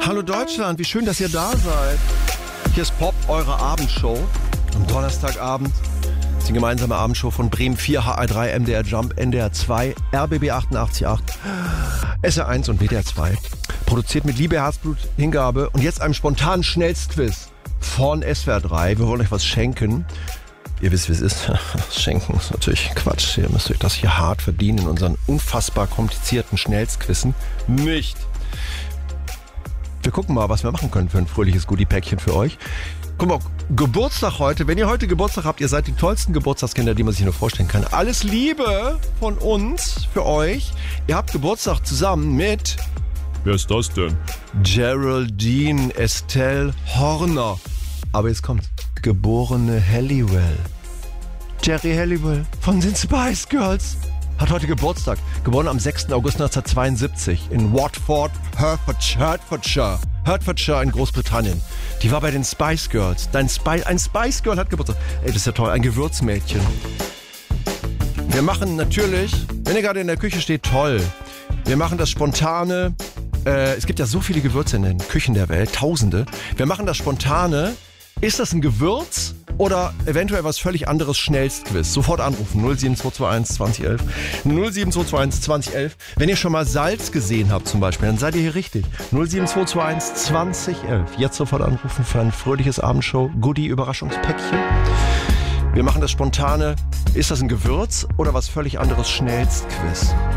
Hallo Deutschland, wie schön, dass ihr da seid. Hier ist Pop, eure Abendshow. Am Donnerstagabend ist die gemeinsame Abendshow von Bremen 4, HR3, MDR Jump, NDR 2, RBB 88.8, SR1 und WDR 2. Produziert mit Liebe, Herzblut, Hingabe und jetzt einem spontanen Schnellstquiz von SWR 3. Wir wollen euch was schenken. Ihr wisst, wie es ist. Schenken ist natürlich Quatsch. Ihr müsst euch das hier hart verdienen in unseren unfassbar komplizierten Schnellstquizzen. Nicht. Wir gucken mal, was wir machen können für ein fröhliches Goodie-Päckchen für euch. Guck mal, Geburtstag heute. Wenn ihr heute Geburtstag habt, ihr seid die tollsten Geburtstagskinder, die man sich nur vorstellen kann. Alles Liebe von uns für euch. Ihr habt Geburtstag zusammen mit... Wer ist das denn? Geraldine Estelle Horner. Aber jetzt kommt geborene Halliwell. Jerry Halliwell von den Spice Girls hat heute Geburtstag. Geboren am 6. August 1972 in Watford, Hertfordshire in Großbritannien. Die war bei den Spice Girls. Ein Spice Girl hat Geburtstag. Ey, das ist ja toll. Ein Gewürzmädchen. Wir machen natürlich, wenn ihr gerade in der Küche steht, toll. Wir machen das Spontane. Es gibt ja so viele Gewürze in den Küchen der Welt. Tausende. Wir machen das Spontane. Ist das ein Gewürz oder eventuell was völlig anderes? Schnellstquiz. Sofort anrufen. 07221 2011. 07221 2011. Wenn ihr schon mal Salz gesehen habt zum Beispiel, dann seid ihr hier richtig. 07221 2011. Jetzt sofort anrufen für ein fröhliches Abendshow-Goodie-Überraschungspäckchen. Wir machen das Spontane. Ist das ein Gewürz oder was völlig anderes? Schnellstquiz.